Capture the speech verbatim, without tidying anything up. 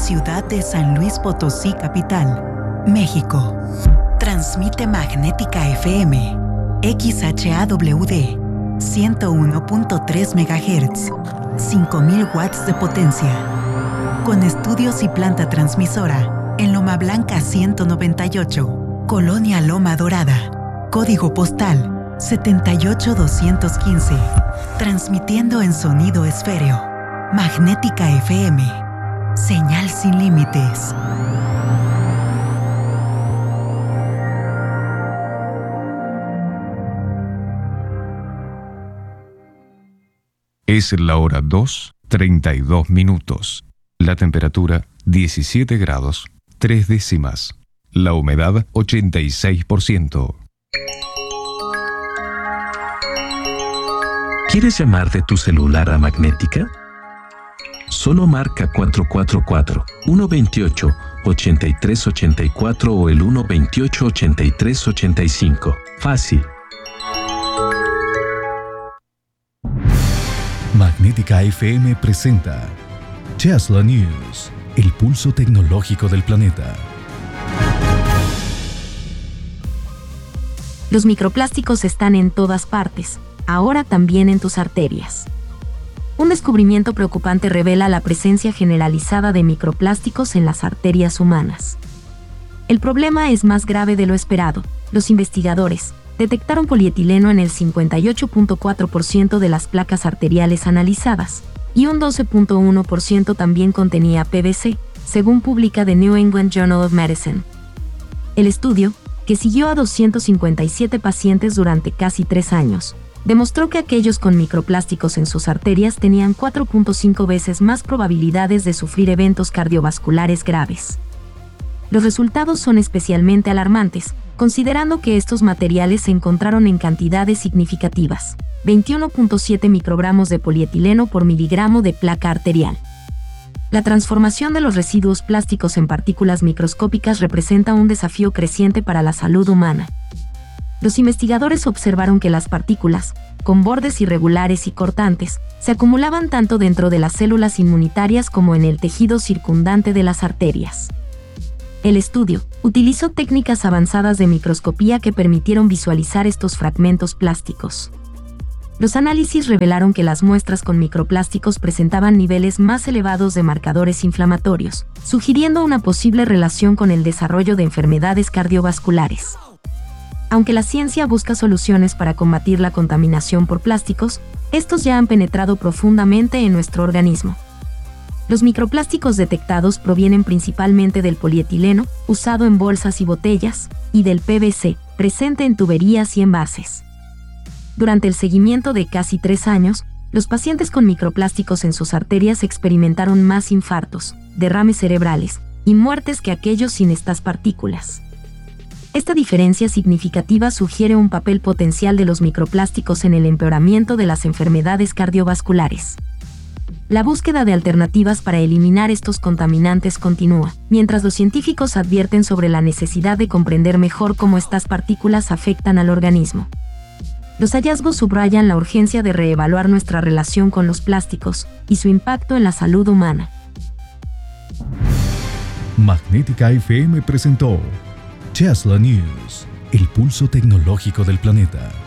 ciudad de San Luis Potosí, capital, México. Transmite Magnética F M, X H A W D, ciento uno punto tres megahertz, cinco mil watts de potencia. Con estudios y planta transmisora en Loma Blanca ciento noventa y ocho, Colonia Loma Dorada. Código postal setenta y ocho doscientos quince. Transmitiendo en sonido esféreo. Magnética F M. Señal sin límites. Es la hora dos, treinta y dos minutos. La temperatura diecisiete grados, tres décimas. La humedad ochenta y seis por ciento. ¿Quieres llamar de tu celular a Magnética? Solo marca cuatro cuatro cuatro, uno dos ocho, ocho tres ocho cuatro o el uno dos ocho, ocho tres ocho cinco. Fácil. Magnética F M presenta Tesla News, el pulso tecnológico del planeta. Los microplásticos están en todas partes, ahora también en tus arterias. Un descubrimiento preocupante revela la presencia generalizada de microplásticos en las arterias humanas. El problema es más grave de lo esperado. Los investigadores detectaron polietileno en el cincuenta y ocho punto cuatro por ciento de las placas arteriales analizadas, y un doce punto uno por ciento también contenía P V C, según publica The New England Journal of Medicine. El estudio, que siguió a doscientos cincuenta y siete pacientes durante casi tres años, demostró que aquellos con microplásticos en sus arterias tenían cuatro punto cinco veces más probabilidades de sufrir eventos cardiovasculares graves. Los resultados son especialmente alarmantes, considerando que estos materiales se encontraron en cantidades significativas, veintiuno punto siete microgramos de polietileno por miligramo de placa arterial. La transformación de los residuos plásticos en partículas microscópicas representa un desafío creciente para la salud humana. Los investigadores observaron que las partículas, con bordes irregulares y cortantes, se acumulaban tanto dentro de las células inmunitarias como en el tejido circundante de las arterias. El estudio utilizó técnicas avanzadas de microscopía que permitieron visualizar estos fragmentos plásticos. Los análisis revelaron que las muestras con microplásticos presentaban niveles más elevados de marcadores inflamatorios, sugiriendo una posible relación con el desarrollo de enfermedades cardiovasculares. Aunque la ciencia busca soluciones para combatir la contaminación por plásticos, estos ya han penetrado profundamente en nuestro organismo. Los microplásticos detectados provienen principalmente del polietileno, usado en bolsas y botellas, y del P V C, presente en tuberías y envases. Durante el seguimiento de casi tres años, los pacientes con microplásticos en sus arterias experimentaron más infartos, derrames cerebrales y muertes que aquellos sin estas partículas. Esta diferencia significativa sugiere un papel potencial de los microplásticos en el empeoramiento de las enfermedades cardiovasculares. La búsqueda de alternativas para eliminar estos contaminantes continúa, mientras los científicos advierten sobre la necesidad de comprender mejor cómo estas partículas afectan al organismo. Los hallazgos subrayan la urgencia de reevaluar nuestra relación con los plásticos y su impacto en la salud humana. Magnética F M presentó Tesla News, el pulso tecnológico del planeta.